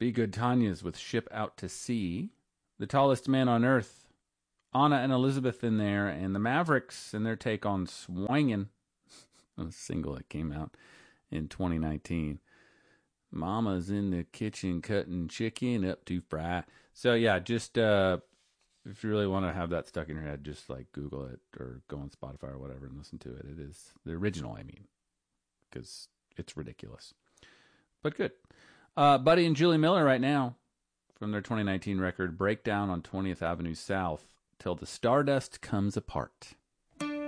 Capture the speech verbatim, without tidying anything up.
Be Good Tanya's with Ship Out to Sea. The Tallest Man on Earth. Anna and Elizabeth in there. And the Mavericks and their take on Swingin'. A single that came out in twenty nineteen. Mama's in the kitchen cutting chicken up to fry. So yeah, just uh, if you really want to have that stuck in your head, just like Google it or go on Spotify or whatever and listen to it. It is the original, I mean, because it's ridiculous. But good. Uh, Buddy and Julie Miller right now from their twenty nineteen record, Breakdown on twentieth Avenue South, Till the Stardust Comes Apart.